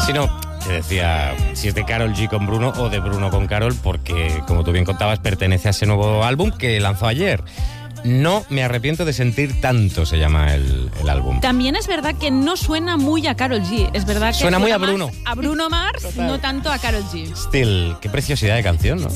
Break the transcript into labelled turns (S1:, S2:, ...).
S1: Sino, te decía, si es de Karol G con Bruno o de Bruno con Karol, porque, como tú bien contabas, pertenece a ese nuevo álbum que lanzó ayer. No me arrepiento de sentir tanto, se llama el álbum.
S2: También es verdad que no suena muy a Karol G. Es verdad que
S1: suena muy a Bruno.
S2: A Bruno Mars, no tanto a Karol G.
S1: Still, qué preciosidad de canción, ¿no?